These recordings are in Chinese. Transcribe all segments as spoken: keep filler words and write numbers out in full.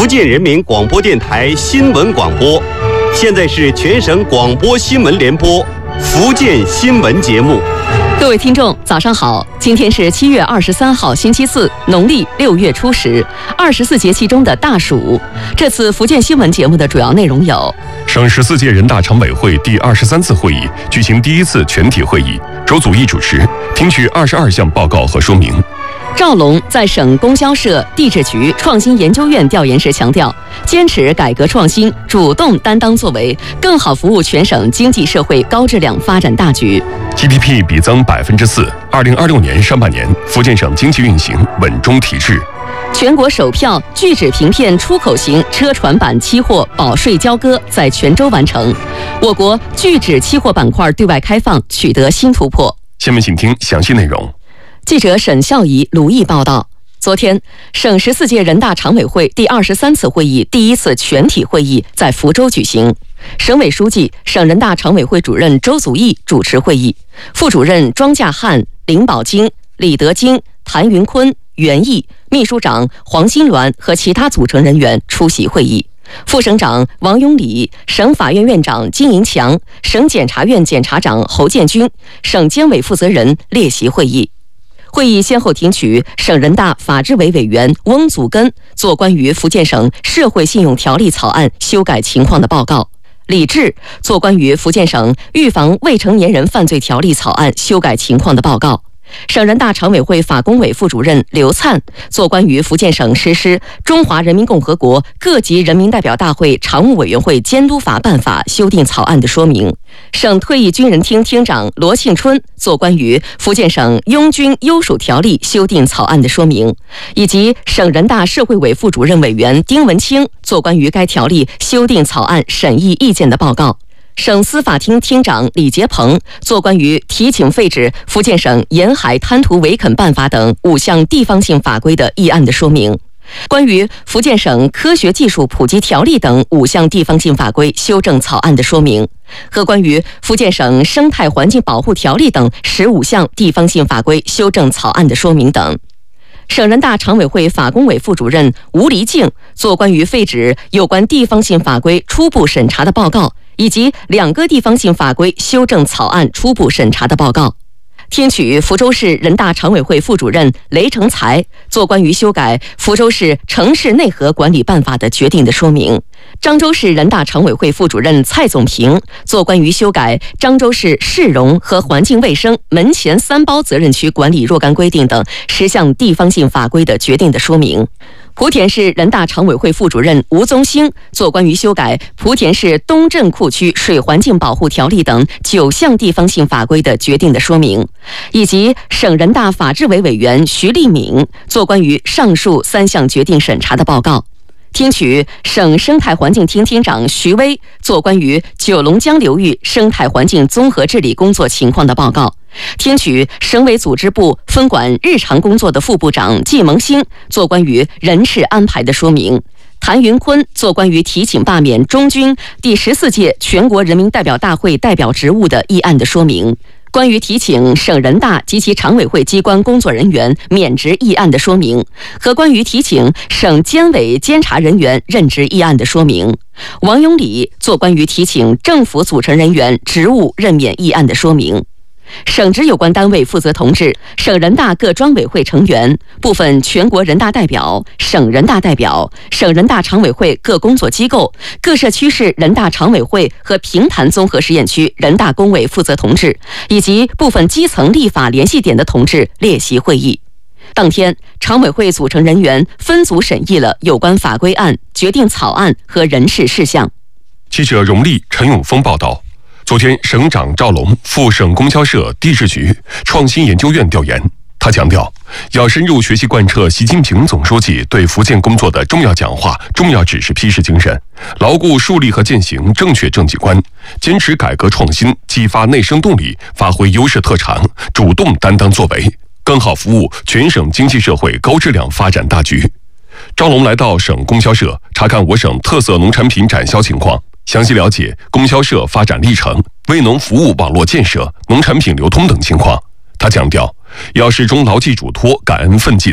建人民广播电台新闻广播。现在是全省广播新闻联播福建新闻节目。 各位听众，早上好！今天是七月二十三号，星期四，农历六月初十，二十四节气中的大暑。这次福建新闻节目的主要内容有： 省十四届人大常委会第二十三次会议举行第一次全体会议，周祖义主持，听取二十二项报告和说明。 赵龙在省供销社地质局创新研究院调研时强调，坚持改革创新，主动担当作为，更好服务全省经济社会高质量发展大局。 G D P 比增百分之四。二零二六年上半年，福建省经济运行稳中提质。 全国首票聚酯平片出口型车船板期货保税交割在泉州完成，我国聚酯期货板块对外开放取得新突破。 下面请听详细内容。 记者沈孝仪、卢毅报道。昨天，省十四届人大常委会第二十三次会议第一次全体会议在福州举行。省委书记、省人大常委会主任周祖义主持会议，副主任庄稼汉、林宝京、李德京、谭云坤、袁毅，秘书长黄新鸾和其他组成人员出席会议。副省长王永礼、省法院院长金银强、省检察院检察长侯建军、省监委负责人列席会议。会议先后听取省人大法制委委员翁祖根作关于福建省社会信用条例草案修改情况的报告，李志作关于福建省预防未成年人犯罪条例草案修改情况的报告。省人大常委会法工委副主任刘灿作关于福建省实施《中华人民共和国各级人民代表大会常务委员会监督法办法》修订草案的说明。省退役军人厅厅长罗庆春作关于福建省拥军优属条例修订草案的说明，以及省人大社会委副主任委员丁文清作关于该条例修订草案审议意见的报告。省司法厅厅长李杰鹏作关于提请废止福建省沿海滩涂围垦办法等五项地方性法规的议案的说明。关于福建省科学技术普及条例等五项地方性法规修正草案的说明，和关于福建省生态环境保护条例等十五项地方性法规修正草案的说明等。省人大常委会法工委副主任吴黎静作关于废止有关地方性法规初步审查的报告，以及两个地方性法规修正草案初步审查的报告。听取福州市人大常委会副主任雷成才作关于修改福州市城市内河管理办法的决定的说明。漳州市人大常委会副主任蔡总平作关于修改漳州市市容和环境卫生门前三包责任区管理若干规定等十项地方性法规的决定的说明。莆田市人大常委会副主任吴宗兴作关于修改莆田市东镇库区水环境保护条例等九项地方性法规的决定的说明，以及省人大法制委委员徐立敏作关于上述三项决定审查的报告。听取省生态环境厅厅长徐威作关于九龙江流域生态环境综合治理工作情况的报告。听取省委组织部分管日常工作的副部长季蒙兴作关于人事安排的说明。谭云坤作关于提请罢免中军第十四届全国人民代表大会代表职务的议案的说明。关于提请省人大及其常委会机关工作人员免职议案的说明，和关于提请省监委监察人员任职议案的说明。王永礼作关于提请政府组成人员职务任免议案的说明。省直有关单位负责同志、省人大各专委会成员、部分全国人大代表、省人大代表、省人大常委会各工作机构、各社区市人大常委会和平潭综合实验区人大工委负责同志，以及部分基层立法联系点的同志列席会议。当天，常委会组成人员分组审议了有关法规案、决定草案和人事事项。 记者荣丽、陈永峰报道。昨天，省长赵龙赴省供销社地质局创新研究院调研，他强调，要深入学习贯彻习近平总书记对福建工作的重要讲话、重要指示批示精神，牢固树立和践行正确政绩观，坚持改革创新，激发内生动力，发挥优势特长，主动担当作为，更好服务全省经济社会高质量发展大局。赵龙来到省供销社查看我省特色农产品展销情况，详细了解供销社发展历程、为农服务网络建设、农产品流通等情况。他强调，要始终牢记嘱托、感恩奋进，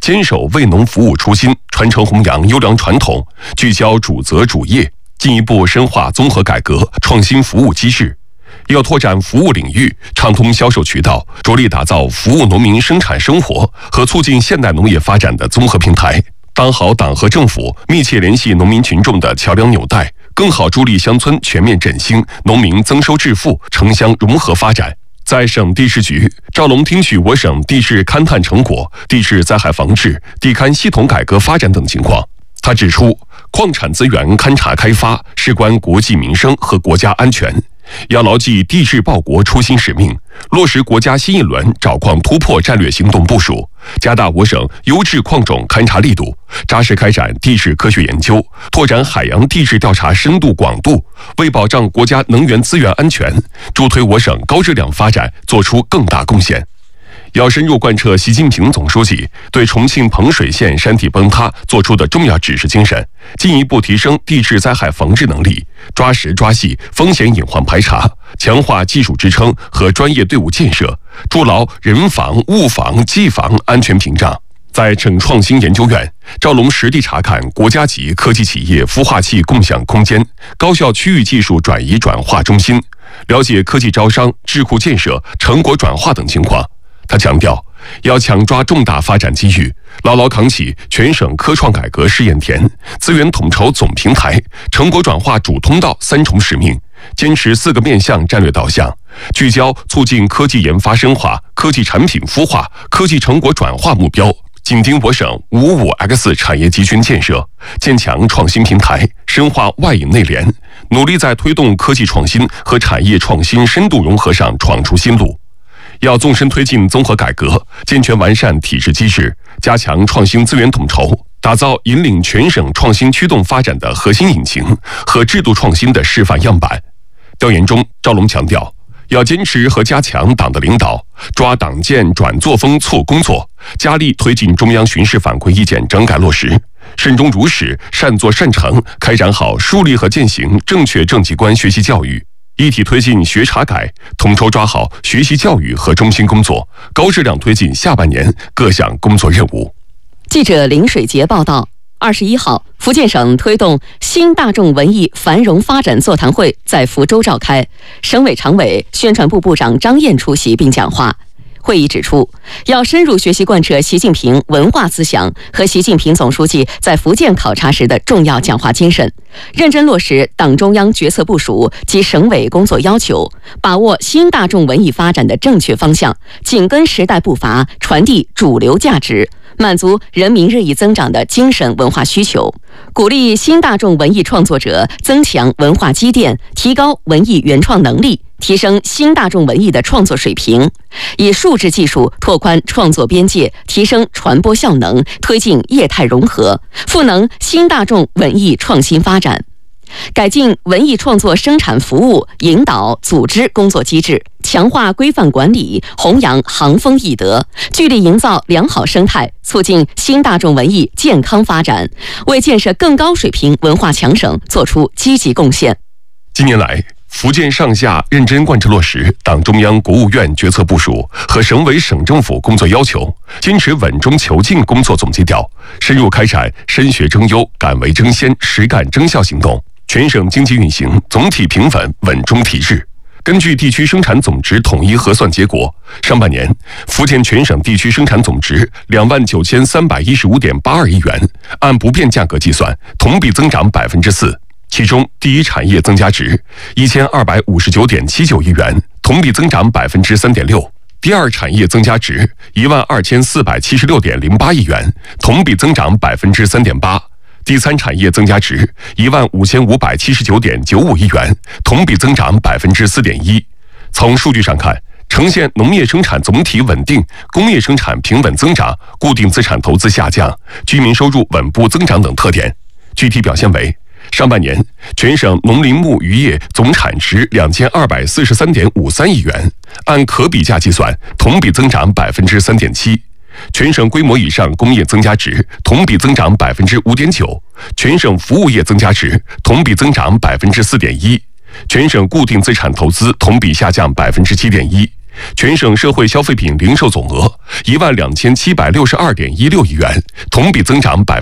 坚守为农服务初心，传承弘扬优良传统，聚焦主责主业，进一步深化综合改革，创新服务机制。要拓展服务领域，畅通销售渠道，着力打造服务农民生产生活和促进现代农业发展的综合平台，当好党和政府密切联系农民群众的桥梁纽带，更好助力乡村全面振兴，农民增收致富，城乡融合发展。在省地质局，赵龙听取我省地质勘探成果、地质灾害防治、地勘系统改革发展等情况。他指出，矿产资源勘察开发事关国计民生和国家安全，要牢记地质报国初心使命，落实国家新一轮找矿突破战略行动部署，加大我省优质矿种勘察力度，扎实开展地质科学研究，拓展海洋地质调查深度广度，为保障国家能源资源安全，助推我省高质量发展做出更大贡献。要深入贯彻习近平总书记对重庆彭水县山体崩塌作出的重要指示精神，进一步提升地质灾害防治能力，抓实抓细风险隐患排查，强化技术支撑和专业队伍建设，筑牢人防、物防、技防安全屏障。在省创新研究院，赵龙实地查看国家级科技企业孵化器共享空间、高校区域技术转移转化中心，了解科技招商、智库建设、成果转化等情况。他强调，要抢抓重大发展机遇，牢牢扛起全省科创改革试验田、资源统筹总平台、成果转化主通道三重使命，坚持四个面向战略导向，聚焦促进科技研发深化、科技产品孵化、科技成果转化目标，紧盯我省五五 X 产业集群建设，建强创新平台，深化外引内联，努力在推动科技创新和产业创新深度融合上闯出新路。要纵深推进综合改革，健全完善体制机制，加强创新资源统筹，打造引领全省创新驱动发展的核心引擎和制度创新的示范样板。调研中，赵龙强调，要坚持和加强党的领导，抓党建转作风促工作，加力推进中央巡视反馈意见整改落实，慎终如始，善作善成，开展好树立和践行正确政绩观学习教育，一体推进学查改，统筹抓好学习教育和中心工作，高质量推进下半年各项工作任务。 记者林水杰报道。二十一号，福建省推动新大众文艺繁荣发展座谈会在福州召开，省委常委、宣传部部长张燕出席并讲话。会议指出，要深入学习贯彻习近平文化思想和习近平总书记在福建考察时的重要讲话精神，认真落实党中央决策部署及省委工作要求，把握新大众文艺发展的正确方向，紧跟时代步伐，传递主流价值，满足人民日益增长的精神文化需求，鼓励新大众文艺创作者增强文化积淀，提高文艺原创能力，提升新大众文艺的创作水平，以数字技术拓宽创作边界，提升传播效能，推进业态融合，赋能新大众文艺创新发展。改进文艺创作生产服务引导组织工作机制，强化规范管理，弘扬行风艺德，聚力营造良好生态，促进新大众文艺健康发展，为建设更高水平文化强省作出积极贡献。 近年来，福建上下认真贯彻落实党中央、国务院决策部署和省委省政府工作要求，坚持稳中求进工作总基调，深入开展深学争优、敢为争先、实干争效行动，全省经济运行总体平稳、稳中提质。根据地区生产总值统一核算结果，上半年福建全省地区生产总值两万九千三百一十五点八二亿元，按不变价格计算，同比增长百分之四。其中，第一产业增加值一千二百五十九点七九亿元，同比增长百分之三点六；第二产业增加值一万二千四百七十六点零八亿元，同比增长百分之三点八；第三产业增加值一万五千五百七十九点九五亿元，同比增长百分之四点一。从数据上看，呈现农业生产总体稳定、工业生产平稳增长、固定资产投资下降、居民收入稳步增长等特点。具体表现为：上半年，全省农林牧渔业总产值两千二百四十三点五三亿元，按可比价计算，同比增长百分之三点七；全省规模以上工业增加值同比增长百分之五点九；全省服务业增加值同比增长百分之四点一；全省固定资产投资同比下降百分之七点一； 全省社会消费品零售总额一万两千七百六十二点一六亿元，同比增长百。